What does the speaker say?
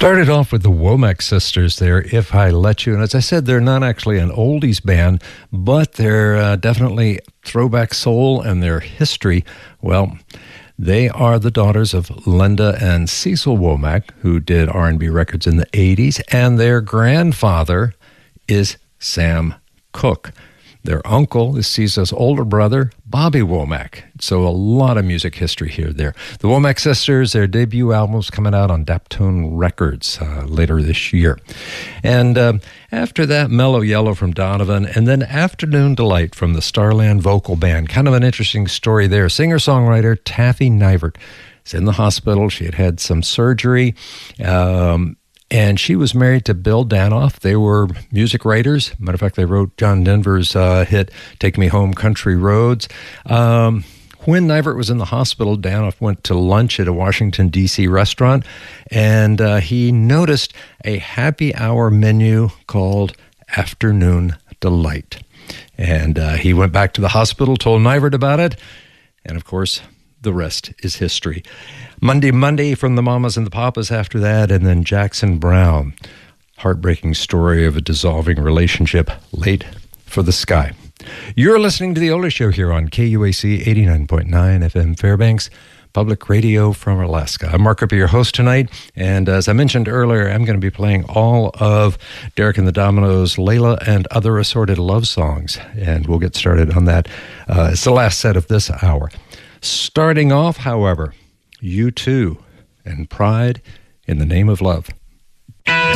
Started off with the Womack Sisters there, If I Let You. And as I said, they're not actually an oldies band, but they're definitely throwback soul, and their history, well, they are the daughters of Linda and Cecil Womack, who did R&B records in the 80s, and their grandfather is Sam Cooke. Their uncle is Cecil's older brother, Bobby Womack. So a lot of music history here there. The Womack Sisters, their debut album's coming out on Daptone Records later this year. And after that, Mellow Yellow from Donovan, and then Afternoon Delight from the Starland Vocal Band. Kind of an interesting story there. Singer-songwriter Taffy Nivert is in the hospital. She had had some surgery. And she was married to Bill Danoff. They were music writers. Matter of fact, they wrote John Denver's hit, Take Me Home, Country Roads. When Nivert was in the hospital, Danoff went to lunch at a Washington, D.C. restaurant, and he noticed a happy hour menu called Afternoon Delight. And he went back to the hospital, told Nivert about it, and of course, the rest is history. Monday from the Mamas and the Papas after that, and then Jackson Browne. Heartbreaking story of a dissolving relationship, Late for the Sky. You're listening to The Ola Show here on KUAC 89.9 FM Fairbanks, public radio from Alaska. I'm Mark Rippey, your host tonight, and as I mentioned earlier, I'm going to be playing all of Derek and the Dominoes' Layla and Other Assorted Love Songs, and we'll get started on that. It's the last set of this hour. Starting off, however, U2 and Pride in the Name of Love.